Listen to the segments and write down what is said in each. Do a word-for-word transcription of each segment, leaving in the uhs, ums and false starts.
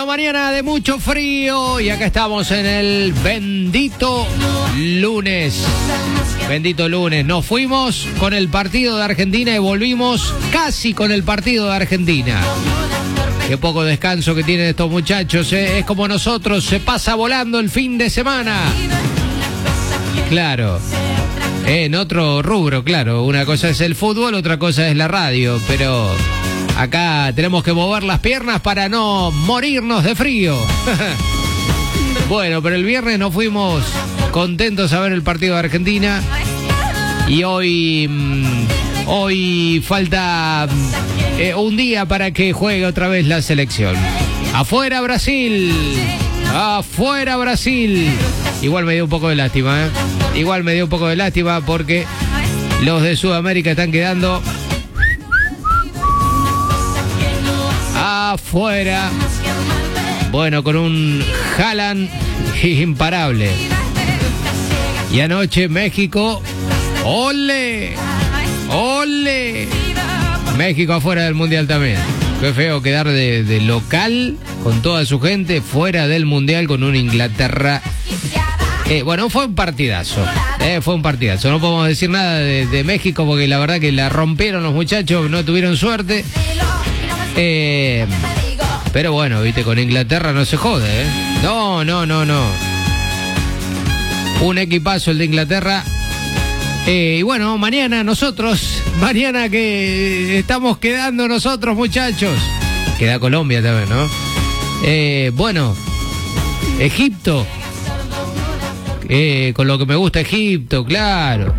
mañana de mucho frío y acá estamos en el bendito lunes. Bendito lunes. Nos fuimos con el partido de Argentina y volvimos casi con el partido de Argentina. Qué poco descanso que tienen estos muchachos, ¿eh? Es como nosotros, se pasa volando el fin de semana. Claro. En otro rubro, claro. Una cosa es el fútbol, otra cosa es la radio, pero acá tenemos que mover las piernas para no morirnos de frío. Bueno, pero el viernes nos fuimos contentos a ver el partido de Argentina y hoy, hoy falta eh, un día para que juegue otra vez la selección. ¡Afuera Brasil! ¡Afuera Brasil! Igual me dio un poco de lástima, ¿eh? Igual me dio un poco de lástima porque los de Sudamérica están quedando afuera. Bueno, con un Haaland imparable. Y anoche México, ¡ole! ¡Ole! México afuera del Mundial también. Qué feo quedar de, de local con toda su gente fuera del Mundial con una Inglaterra. Eh, bueno, fue un partidazo. Eh, fue un partidazo. No podemos decir nada de, de México porque la verdad que la rompieron los muchachos, no tuvieron suerte. Eh, pero bueno, viste, con Inglaterra no se jode, ¿eh? No, no, no, no. Un equipazo el de Inglaterra. Eh, y bueno, mañana nosotros, mañana que estamos quedando nosotros, muchachos. Queda Colombia también, ¿no? Eh, bueno, Egipto. Eh, con lo que me gusta Egipto, claro.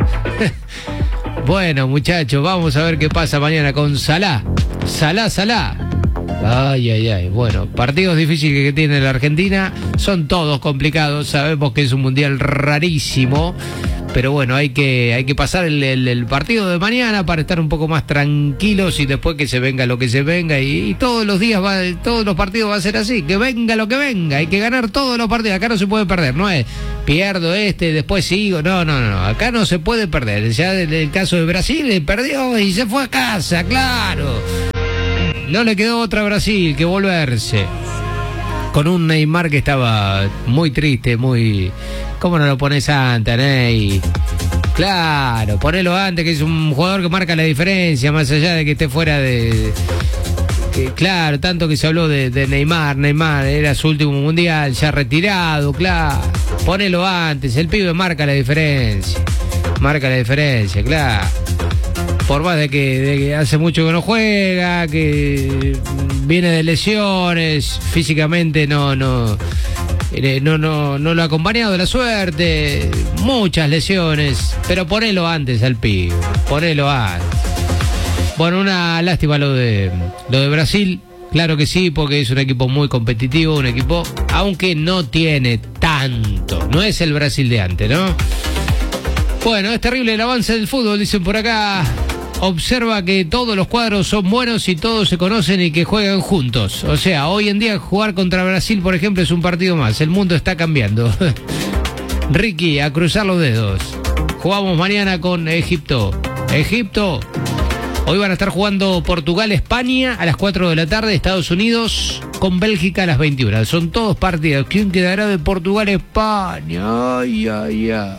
Bueno, muchachos, vamos a ver qué pasa mañana con Salah. Salah, Salah. Ay, ay, ay. Bueno, partidos difíciles que tiene la Argentina. Son todos complicados. Sabemos que es un mundial rarísimo. Pero bueno, hay que, hay que pasar el, el, el partido de mañana para estar un poco más tranquilos y después que se venga lo que se venga. Y, y todos los días, va, todos los partidos va a ser así. Que venga lo que venga. Hay que ganar todos los partidos. Acá no se puede perder. No es pierdo este, después sigo. No, no, no. Acá no se puede perder. Ya en el caso de Brasil, perdió y se fue a casa, claro. No le quedó otra a Brasil que volverse. Con un Neymar que estaba muy triste, muy... ¿Cómo no lo pones antes, Ney? Claro, ponelo antes, que es un jugador que marca la diferencia, más allá de que esté fuera de... Que, claro, tanto que se habló de, de Neymar, Neymar era su último mundial, ya retirado, claro. Ponelo antes, el pibe marca la diferencia. Marca la diferencia, claro. Por más de que, de que hace mucho que no juega, que viene de lesiones, físicamente no, no, no, no, no lo ha acompañado la suerte, muchas lesiones, pero ponelo antes al pibe, ponelo antes. Bueno, una lástima lo de, lo de Brasil, claro que sí, porque es un equipo muy competitivo, un equipo, aunque no tiene tanto, no es el Brasil de antes, ¿no? Bueno, es terrible el avance del fútbol, dicen por acá. Observa que todos los cuadros son buenos y todos se conocen y que juegan juntos. O sea, hoy en día jugar contra Brasil, por ejemplo, es un partido más. El mundo está cambiando. Ricky, a cruzar los dedos. Jugamos mañana con Egipto. Egipto. Hoy van a estar jugando Portugal, España a las cuatro de la tarde. Estados Unidos con Bélgica a las veintiuna. Son todos partidos. ¿Quién quedará de Portugal, España? Ay, ay, ay.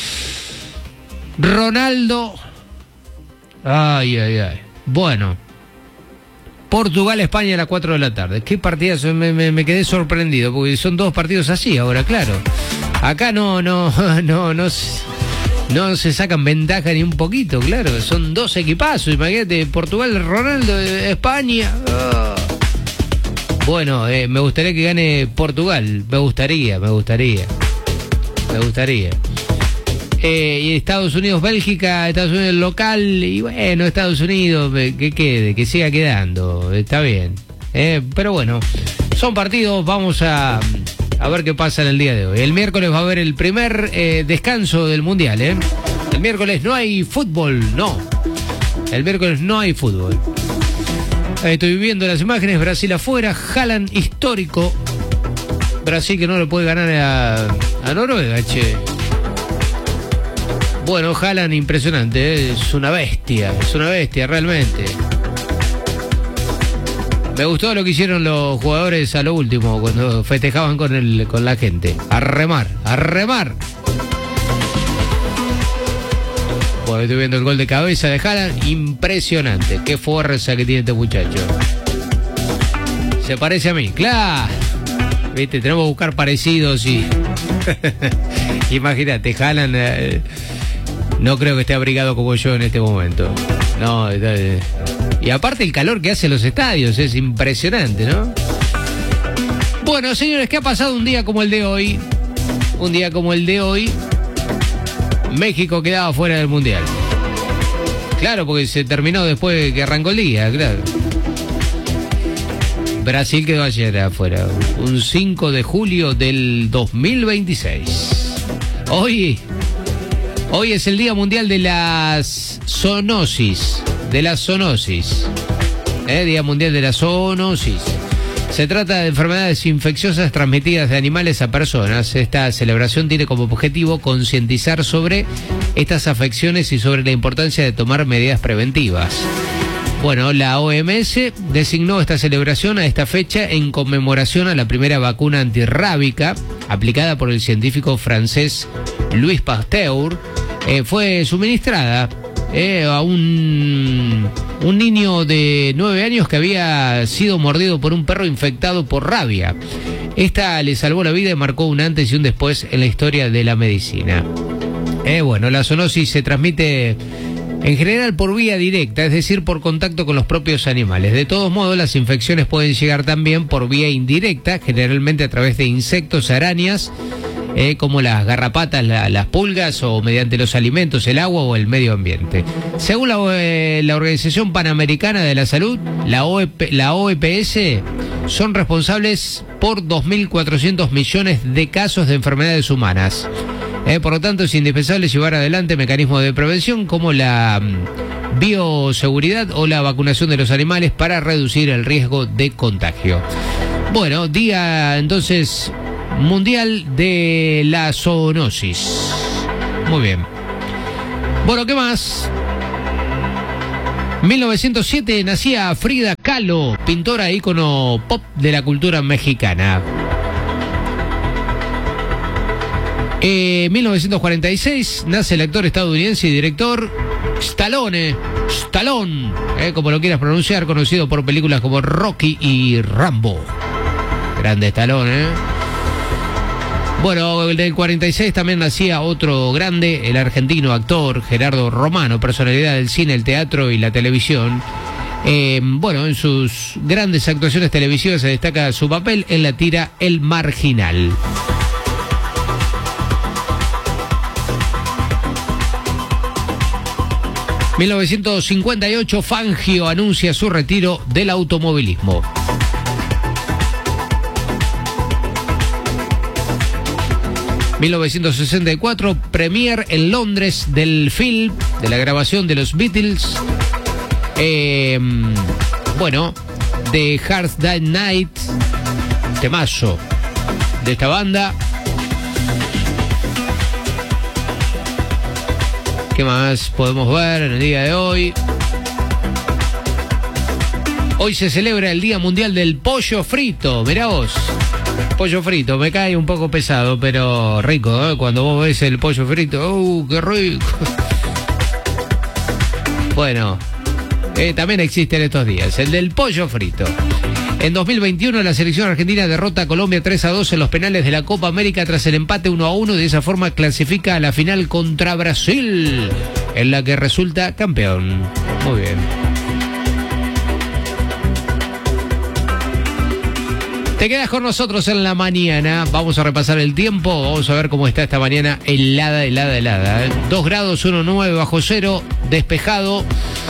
Ronaldo... Ay, ay, ay. Bueno. Portugal, España a las cuatro de la tarde. ¿Qué partidas? Me, me, me quedé sorprendido, porque son dos partidos así ahora, claro. Acá no, no, no, no, no se sacan ventaja ni un poquito, claro. Son dos equipazos, imagínate. Portugal, Ronaldo, España. Oh. Bueno, eh, me gustaría que gane Portugal. Me gustaría, me gustaría. Me gustaría. Eh, y Estados Unidos, Bélgica, Estados Unidos local, y bueno, Estados Unidos, que quede, que siga quedando, está bien. Eh, pero bueno, son partidos, vamos a, a ver qué pasa en el día de hoy. El miércoles va a haber el primer eh, descanso del Mundial, ¿eh? El miércoles no hay fútbol, no. El miércoles no hay fútbol. Estoy viendo las imágenes, Brasil afuera, Haaland histórico. Brasil que no le puede ganar a, a Noruega, che. Bueno, Haaland impresionante, ¿eh? Es una bestia, es una bestia realmente. Me gustó lo que hicieron los jugadores a lo último, cuando festejaban con, el, con la gente. A remar, a remar. Bueno, estoy viendo el gol de cabeza de Haaland. Impresionante. Qué fuerza que tiene este muchacho. Se parece a mí, claro. Viste, tenemos que buscar parecidos y... Imagínate, Haaland... Eh, no creo que esté abrigado como yo en este momento. No, eh, y aparte el calor que hace en los estadios es impresionante, ¿no? Bueno, señores, ¿qué ha pasado un día como el de hoy? Un día como el de hoy, México quedaba fuera del Mundial. Claro, porque se terminó después de que arrancó el día, claro. Brasil quedó ayer afuera, un cinco de julio del dos mil veintiséis. Hoy... Hoy es el Día Mundial de las Zoonosis, de la zoonosis, ¿eh? Día Mundial de la Zoonosis. Se trata de enfermedades infecciosas transmitidas de animales a personas. Esta celebración tiene como objetivo concientizar sobre estas afecciones y sobre la importancia de tomar medidas preventivas. Bueno, la O M S designó esta celebración a esta fecha en conmemoración a la primera vacuna antirrábica aplicada por el científico francés Louis Pasteur. Eh, fue suministrada eh, a un, un niño de nueve años que había sido mordido por un perro infectado por rabia. Esta le salvó la vida y marcó un antes y un después en la historia de la medicina. Eh, bueno, la zoonosis se transmite en general por vía directa, es decir, por contacto con los propios animales. De todos modos, las infecciones pueden llegar también por vía indirecta, generalmente a través de insectos, arañas, Eh, como las garrapatas, la, las pulgas o mediante los alimentos, el agua o el medio ambiente. Según la, eh, la Organización Panamericana de la Salud, la, O E P, la O E P S son responsables por dos mil cuatrocientos millones de casos de enfermedades humanas. Eh, por lo tanto, es indispensable llevar adelante mecanismos de prevención como la mm, bioseguridad o la vacunación de los animales para reducir el riesgo de contagio. Bueno, día entonces... Mundial de la Zoonosis. Muy bien. Bueno, ¿qué más? mil novecientos siete nacía Frida Kahlo, pintora e ícono pop de la cultura mexicana. En mil novecientos cuarenta y seis nace el actor estadounidense y director Stallone, Stallone, eh, como lo quieras pronunciar, conocido por películas como Rocky y Rambo. Grande Stallone, ¿eh? Bueno, el del cuarenta y seis también nacía otro grande, el argentino actor Gerardo Romano, personalidad del cine, el teatro y la televisión. Eh, bueno, en sus grandes actuaciones televisivas se destaca su papel en la tira El Marginal. mil novecientos cincuenta y ocho, Fangio anuncia su retiro del automovilismo. mil novecientos sesenta y cuatro, premier en Londres del film, de la grabación de los Beatles. Eh, bueno, The Hard Day Night, temazo de esta banda. ¿Qué más podemos ver en el día de hoy? Hoy se celebra el Día Mundial del Pollo Frito, mirá vos. Pollo frito, me cae un poco pesado, pero rico, ¿eh? Cuando vos ves el pollo frito, ¡uh, qué rico! Bueno, eh, también existe en estos días, el del pollo frito. En dos mil veintiuno la selección argentina derrota a Colombia tres a dos en los penales de la Copa América tras el empate uno a uno y de esa forma clasifica a la final contra Brasil, en la que resulta campeón. Muy bien. Te quedas con nosotros en la mañana. Vamos a repasar el tiempo. Vamos a ver cómo está esta mañana helada, helada, helada. ¿eh? dos grados, uno coma nueve bajo cero, despejado.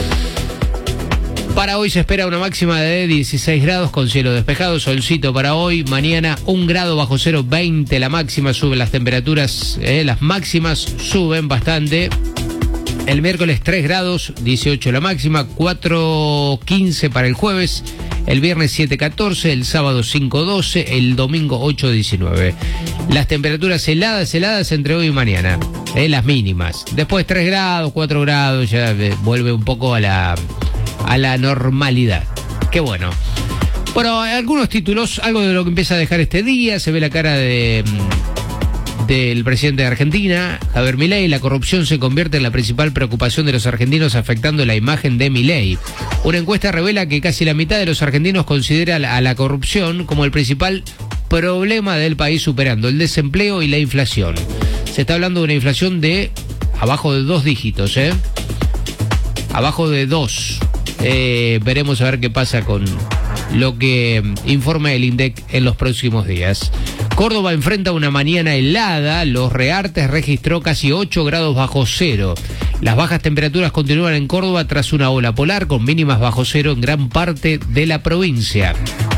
Para hoy se espera una máxima de dieciséis grados con cielo despejado, solcito para hoy. Mañana un grado bajo cero, veinte la máxima, suben las temperaturas, eh, las máximas suben bastante. El miércoles tres grados, dieciocho la máxima, cuatro quince para el jueves. El viernes siete catorce, el sábado cinco doce, el domingo ocho diecinueve. Las temperaturas heladas, heladas entre hoy y mañana, eh, las mínimas. Después tres grados, cuatro grados, ya eh, vuelve un poco a la, a la normalidad. Qué bueno. Bueno, algunos títulos, algo de lo que empieza a dejar este día, se ve la cara de... del presidente de Argentina, Javier Milei. La corrupción se convierte en la principal preocupación de los argentinos, afectando la imagen de Milei. Una encuesta revela que casi la mitad de los argentinos considera a la corrupción como el principal problema del país, superando el desempleo y la inflación. Se está hablando de una inflación de abajo de dos dígitos, ¿eh? Abajo de dos. Eh, veremos a ver qué pasa con lo que informa el INDEC en los próximos días. Córdoba enfrenta una mañana helada. Los Reartes registró casi ocho grados bajo cero. Las bajas temperaturas continúan en Córdoba tras una ola polar con mínimas bajo cero en gran parte de la provincia.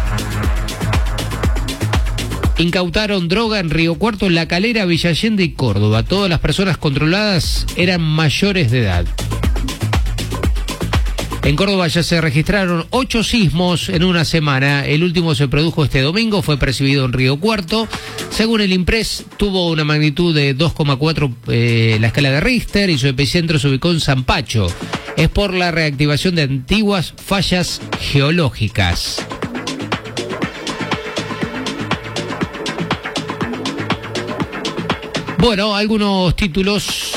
Incautaron droga en Río Cuarto, La Calera, Villa Allende y Córdoba. Todas las personas controladas eran mayores de edad. En Córdoba ya se registraron ocho sismos en una semana. El último se produjo este domingo, fue percibido en Río Cuarto. Según el INPRES, tuvo una magnitud de dos coma cuatro eh, la escala de Richter y su epicentro se ubicó en Zampacho. Es por la reactivación de antiguas fallas geológicas. Bueno, algunos títulos.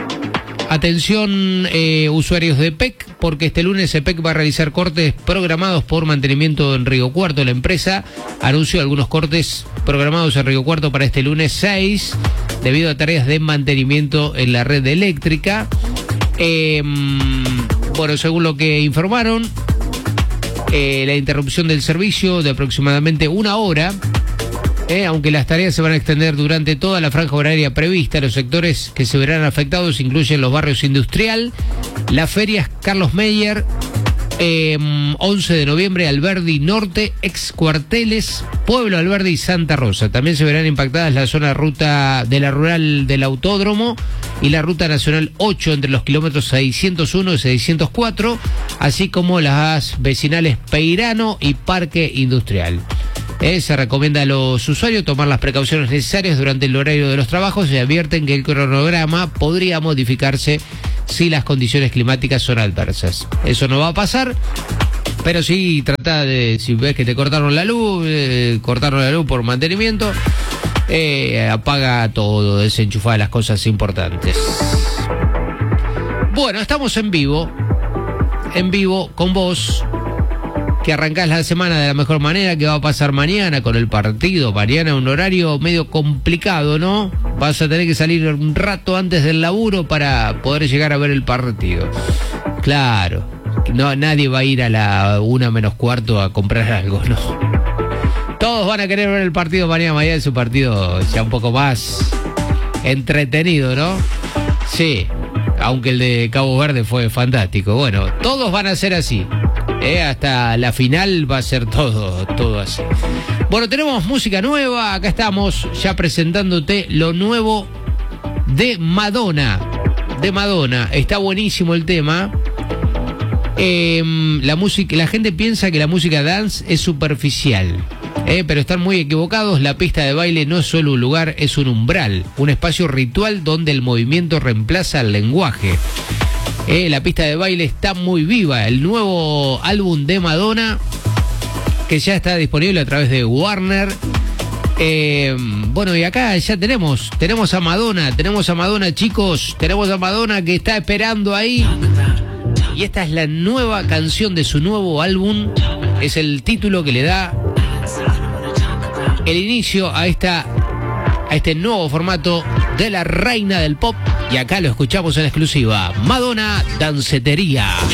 Atención, eh, usuarios de P E C, porque este lunes E P E C va a realizar cortes programados por mantenimiento en Río Cuarto. La empresa anunció algunos cortes programados en Río Cuarto para este lunes seis, debido a tareas de mantenimiento en la red eléctrica. Eh, bueno, según lo que informaron, eh, la interrupción del servicio de aproximadamente una hora. Eh, aunque las tareas se van a extender durante toda la franja horaria prevista, los sectores que se verán afectados incluyen los barrios Industrial, las ferias Carlos Meyer, eh, once de noviembre, Alberdi Norte, ex cuarteles, Pueblo Alberdi y Santa Rosa. También se verán impactadas la zona ruta de la rural del Autódromo y la ruta nacional ocho entre los kilómetros seiscientos uno y seiscientos cuatro, así como las vecinales Peirano y Parque Industrial. Eh, se recomienda a los usuarios tomar las precauciones necesarias durante el horario de los trabajos y advierten que el cronograma podría modificarse si las condiciones climáticas son adversas. Eso no va a pasar, pero sí trata de, si ves que te cortaron la luz, eh, cortaron la luz por mantenimiento, eh, apaga todo, desenchufa las cosas importantes. Bueno, estamos en vivo, en vivo con vos, que arrancás la semana de la mejor manera. Que va a pasar mañana con el partido? Mañana un horario medio complicado, ¿no? Vas a tener que salir un rato antes del laburo para poder llegar a ver el partido. Claro, no, nadie va a ir a la una menos cuarto a comprar algo, ¿no? Todos van a querer ver el partido mañana. Mañana es un partido ya un poco más entretenido, ¿no? Sí, aunque el de Cabo Verde fue fantástico. Bueno, todos van a ser así. Eh, hasta la final va a ser todo, todo así. Bueno, tenemos música nueva. Acá estamos ya presentándote lo nuevo de Madonna. De Madonna. Está buenísimo el tema. Eh, la música, la gente piensa que la música dance es superficial. Eh, pero están muy equivocados. La pista de baile no es solo un lugar, es un umbral. Un espacio ritual donde el movimiento reemplaza el lenguaje. Eh, la pista de baile está muy viva. El nuevo álbum de Madonna, que ya está disponible a través de Warner. Eh, bueno, y acá ya tenemos, tenemos a Madonna, tenemos a Madonna, chicos, tenemos a Madonna que está esperando ahí. Y esta es la nueva canción de su nuevo álbum. Es el título que le da el inicio a esta, a este nuevo formato de la reina del pop. Y acá lo escuchamos en exclusiva. Madonna, Dancetería.